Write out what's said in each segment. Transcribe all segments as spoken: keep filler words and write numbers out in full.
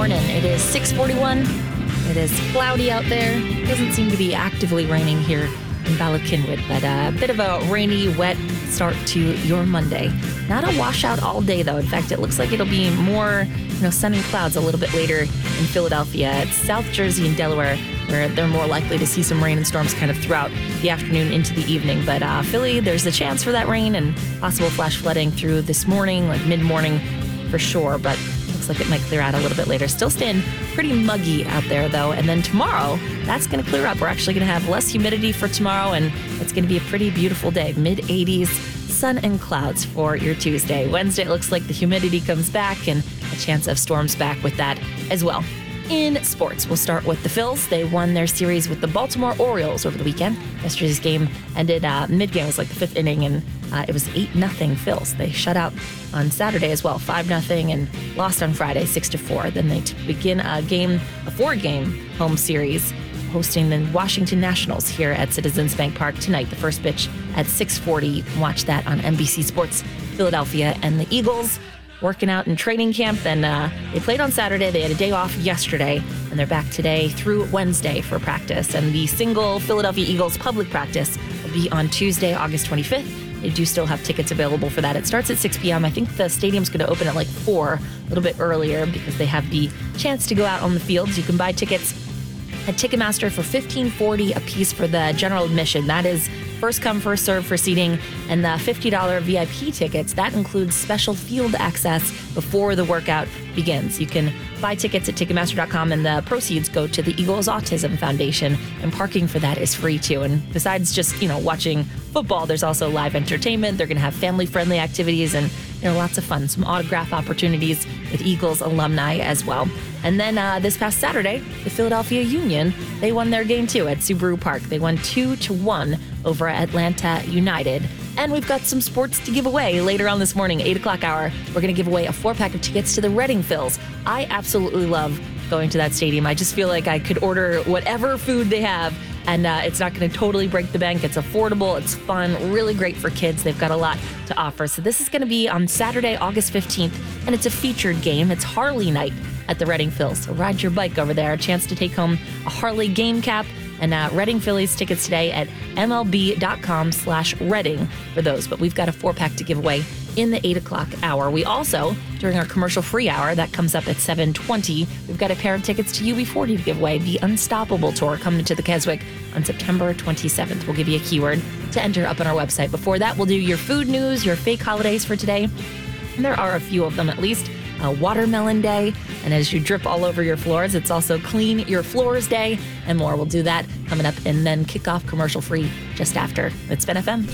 morning. It is six forty-one. It is cloudy out there. It doesn't seem to be actively raining here in Ballackinwood, but a bit of a rainy, wet start to your Monday. Not a washout all day, though. In fact, it looks like it'll be more, you know, sun and clouds a little bit later in Philadelphia. It's South Jersey and Delaware where they're more likely to see some rain and storms kind of throughout the afternoon into the evening. But uh, Philly, there's a chance for that rain and possible flash flooding through this morning, like mid-morning for sure. But looks like it might clear out a little bit later. Still staying pretty muggy out there, though. And then tomorrow, that's going to clear up. We're actually going to have less humidity for tomorrow, and it's going to be a pretty beautiful day. mid eighties, sun and clouds for your Tuesday. Wednesday, it looks like the humidity comes back and a chance of storms back with that as well. In sports, we'll start with the Phils. They won their series with the Baltimore Orioles over the weekend. Yesterday's game ended uh, mid-game. It was like the fifth inning, and uh, it was eight nothing Phils. They shut out on Saturday as well, five nothing, and lost on Friday, six to four. Then they t- begin a game, a four-game home series, hosting the Washington Nationals here at Citizens Bank Park tonight. The first pitch at six forty. You can watch that on N B C Sports Philadelphia. And the Eagles working out in training camp. Then uh, they played on Saturday. They had a day off yesterday, and they're back today through Wednesday for practice. And the single Philadelphia Eagles public practice will be on Tuesday, August twenty-fifth. They do still have tickets available for that. It starts at six p.m. I think the stadium's going to open at like four, a little bit earlier, because they have the chance to go out on the fields. You can buy tickets at Ticketmaster for fifteen forty a piece for the general admission. That is first come, first serve for seating. And the fifty dollars V I P tickets, that includes special field access before the workout begins. You can buy tickets at Ticketmaster dot com, and the proceeds go to the Eagles Autism Foundation, and parking for that is free too. And besides just, you know, watching football, there's also live entertainment. They're going to have family-friendly activities and, you know, lots of fun. Some autograph opportunities with Eagles alumni as well. And then uh, this past Saturday, the Philadelphia Union, they won their game too at Subaru Park. They won two to one over Atlanta United. And we've got some sports to give away later on this morning, eight o'clock hour. We're going to give away a four-pack of tickets to the Reading Phils. I absolutely love going to that stadium. I just feel like I could order whatever food they have, and uh, it's not going to totally break the bank. It's affordable, it's fun, really great for kids. They've got a lot to offer. So this is going to be on Saturday, August fifteenth, and it's a featured game. It's Harley night at the Reading Phils. So ride your bike over there. A chance to take home a Harley game cap. And uh, Reading Phillies tickets today at M L B dot com slash Reading for those. But we've got a four-pack to give away in the eight o'clock hour. We also, during our commercial-free hour, that comes up at seven twenty, we've got a pair of tickets to U B forty to give away. The Unstoppable Tour coming to the Keswick on September twenty-seventh. We'll give you a keyword to enter up on our website. Before that, we'll do your food news, your fake holidays for today. And there are a few of them at least. Uh, Watermelon Day, and as you drip all over your floors, it's also Clean Your Floors Day, and more. We'll do that coming up, and then kick off commercial free just after. It's Ben F M.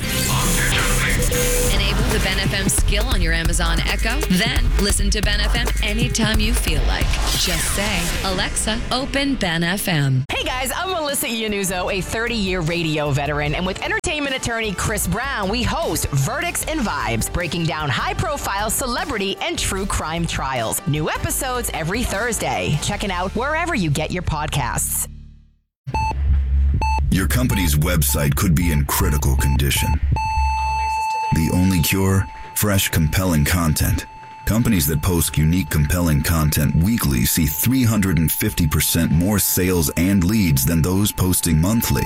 Enable the Ben F M skill on your Amazon Echo. Then listen to Ben F M anytime you feel like. Just say, Alexa, open Ben F M. Hey guys, I'm Melissa Iannuzzo, a thirty-year radio veteran, and with entertainment attorney Chris Brown, we host Verdicts and Vibes, breaking down high-profile celebrity and true crime trials. New episodes every Thursday. Check it out wherever you get your podcasts. Your company's website could be in critical condition. The only cure? Fresh, compelling content. Companies that post unique, compelling content weekly see three hundred fifty percent more sales and leads than those posting monthly.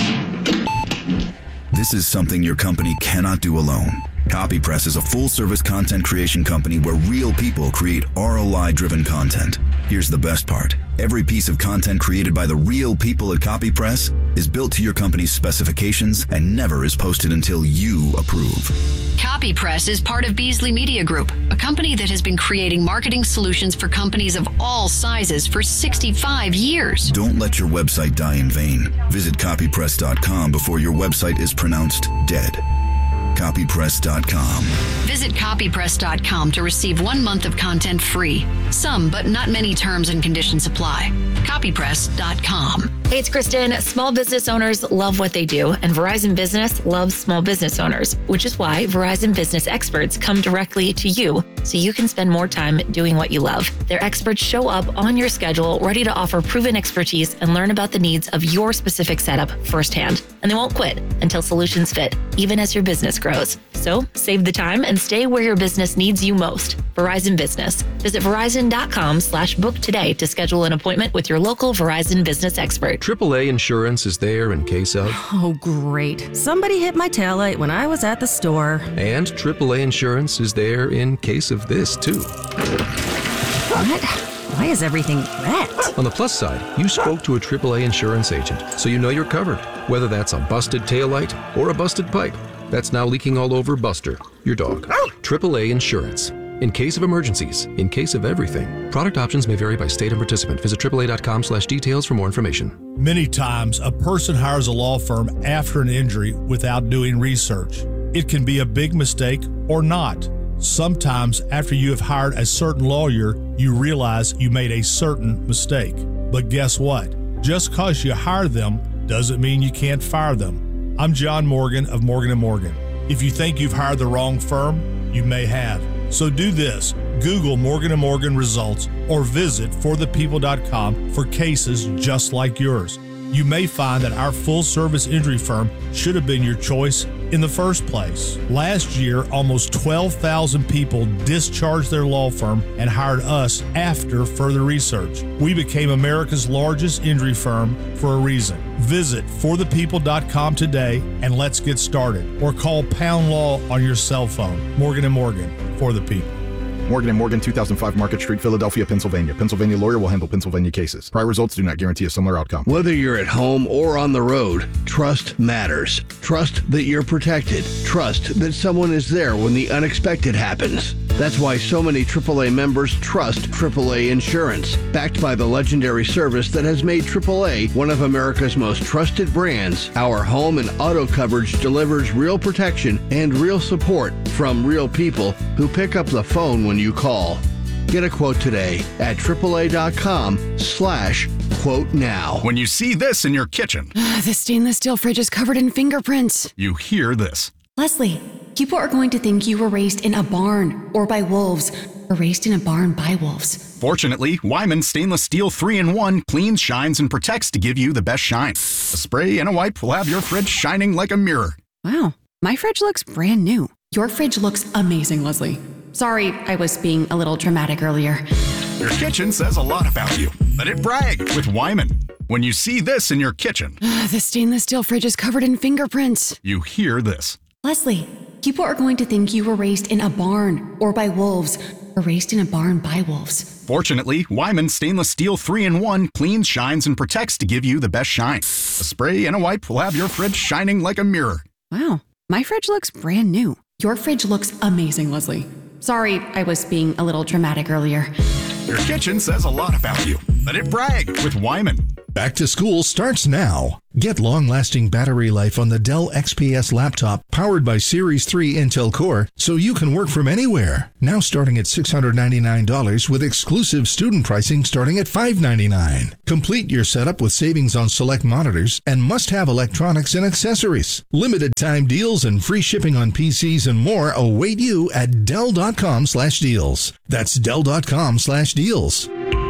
This is something your company cannot do alone. CopyPress is a full-service content creation company where real people create R O I-driven content. Here's the best part. Every piece of content created by the real people at CopyPress is built to your company's specifications and never is posted until you approve. CopyPress is part of Beasley Media Group, a company that has been creating marketing solutions for companies of all sizes for sixty-five years. Don't let your website die in vain. Visit copypress dot com before your website is pronounced dead. copypress dot com. Visit copypress dot com to receive one month of content free. Some, but not many terms and conditions apply. copypress dot com. Hey, it's Kristen. Small business owners love what they do, and Verizon Business loves small business owners, which is why Verizon Business experts come directly to you so you can spend more time doing what you love. Their experts show up on your schedule, ready to offer proven expertise and learn about the needs of your specific setup firsthand. And they won't quit until solutions fit, even as your business grows. So save the time and stay where your business needs you most. Verizon Business. Visit Verizon.com slash book today to schedule an appointment with your local Verizon business expert. triple A Insurance is there in case of... Oh, great. Somebody hit my taillight when I was at the store. And triple A Insurance is there in case of this, too. What? Why is everything red? On the plus side, you spoke to a triple A insurance agent, so you know you're covered. Whether that's a busted taillight or a busted pipe that's now leaking all over Buster, your dog. triple A Insurance. In case of emergencies, in case of everything. Product options may vary by state and participant. Visit triple A dot com slash details for more information. Many times, a person hires a law firm after an injury without doing research. It can be a big mistake or not. Sometimes, after you have hired a certain lawyer, you realize you made a certain mistake. But guess what? Just because you hire them doesn't mean you can't fire them. I'm John Morgan of Morgan and Morgan. If you think you've hired the wrong firm, you may have. So do this. Google Morgan and Morgan results or visit for the people dot com for cases just like yours. You may find that our full-service injury firm should have been your choice in the first place. Last year, almost twelve thousand people discharged their law firm and hired us after further research. We became America's largest injury firm for a reason. Visit for the people dot com today and let's get started. Or call Pound Law on your cell phone. Morgan and Morgan, for the people. Morgan and Morgan, two thousand five Market Street, Philadelphia, Pennsylvania. Pennsylvania lawyer will handle Pennsylvania cases. Prior results do not guarantee a similar outcome. Whether you're at home or on the road, trust matters. Trust that you're protected. Trust that someone is there when the unexpected happens. That's why so many triple A members trust triple A Insurance, backed by the legendary service that has made triple A one of America's most trusted brands. Our home and auto coverage delivers real protection and real support from real people who pick up the phone when you call. Get a quote today at triple A dot com slash quote now. When you see this in your kitchen, the stainless steel fridge is covered in fingerprints. You hear this. Leslie, people are going to think you were raised in a barn or by wolves, or raised in a barn by wolves. Fortunately, Wyman Stainless Steel three in one cleans, shines, and protects to give you the best shine. A spray and a wipe will have your fridge shining like a mirror. Wow, my fridge looks brand new. Your fridge looks amazing, Leslie. Sorry, I was being a little dramatic earlier. Your kitchen says a lot about you. Let it brag with Wyman. When you see this in your kitchen, the stainless steel fridge is covered in fingerprints. You hear this. Leslie, people are going to think you were raised in a barn or by wolves, or raised in a barn by wolves. Fortunately, Wyman Stainless Steel three in one cleans, shines, and protects to give you the best shine. A spray and a wipe will have your fridge shining like a mirror. Wow, my fridge looks brand new. Your fridge looks amazing, Leslie. Sorry, I was being a little dramatic earlier. Your kitchen says a lot about you. Let it brag with Wyman. Back to school starts now. Get long-lasting battery life on the Dell X P S laptop powered by Series three Intel Core so you can work from anywhere. Now starting at six hundred ninety-nine dollars with exclusive student pricing starting at five hundred ninety-nine dollars. Complete your setup with savings on select monitors and must-have electronics and accessories. Limited time deals and free shipping on P Cs and more await you at Dell dot com slash deals. That's Dell dot com slash deals.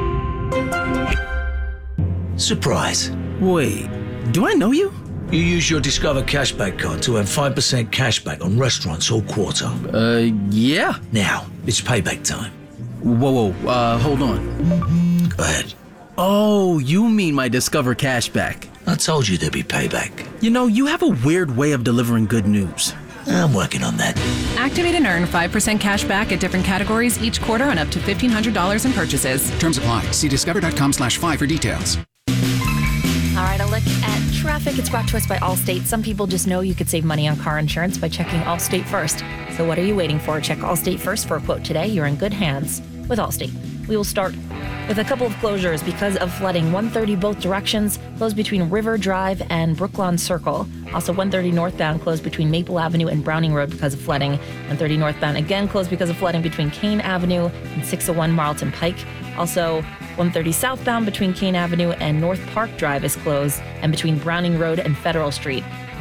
Surprise. Wait, do I know you? You use your Discover Cashback card to earn five percent cashback on restaurants all quarter. Uh, yeah. Now, it's payback time. Whoa, whoa, uh, hold on. Go ahead. Oh, you mean my Discover Cashback. I told you there'd be payback. You know, you have a weird way of delivering good news. I'm working on that. Activate and earn five percent cash back at different categories each quarter on up to fifteen hundred dollars in purchases. Terms apply. See discover dot com slash five for details. All right, a look at traffic. It's brought to us by Allstate. Some people just know you could save money on car insurance by checking Allstate first. So what are you waiting for? Check Allstate first for a quote today. You're in good hands with Allstate. We will start with a couple of closures because of flooding. one thirty both directions, closed between River Drive and Brooklawn Circle. Also one thirty northbound closed between Maple Avenue and Browning Road because of flooding. one thirty northbound again closed because of flooding between Kane Avenue and six oh one Marlton Pike. Also one thirty southbound between Kane Avenue and North Park Drive is closed, and between Browning Road and Federal Street.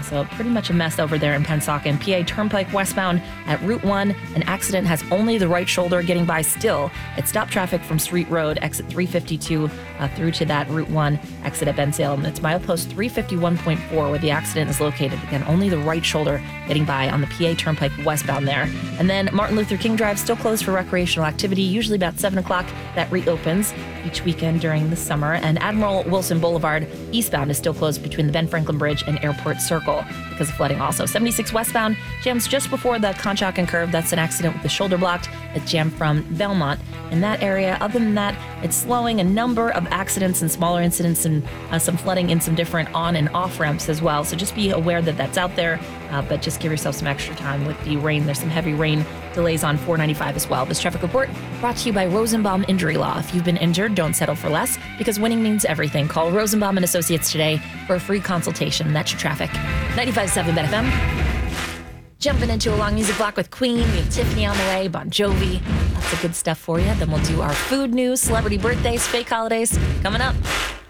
So pretty much a mess over there in Pennsauken. P A Turnpike westbound at Route one. An accident has only the right shoulder getting by still. It stopped traffic from Street Road, exit three fifty-two, uh, through to that Route one exit at Ben Salem. It's milepost three fifty-one point four where the accident is located. Again, only the right shoulder getting by on the P A Turnpike westbound there. And then Martin Luther King Drive still closed for recreational activity, usually about seven o'clock. That reopens each weekend during the summer. And Admiral Wilson Boulevard eastbound is still closed between the Ben Franklin Bridge and Airport Circle because of flooding also. seventy-six westbound jams just before the Conshohocken curve. That's an accident with the shoulder blocked. It's jammed from Belmont in that area. Other than that, it's slowing. A number of accidents and smaller incidents and uh, some flooding in some different on and off ramps as well. So just be aware that that's out there, uh, but just give yourself some extra time with the rain. There's some heavy rain delays on four ninety-five as well. This traffic report brought to you by Rosenbaum Injury Law. If you've been injured, don't settle for less because winning means everything. Call Rosenbaum and Associates today for a free consultation. That's your traffic. ninety-five point seven Ben F M. Jumping into a long music block with Queen. We have Tiffany on the way, Bon Jovi. Lots of good stuff for you. Then we'll do our food news, celebrity birthdays, fake holidays coming up.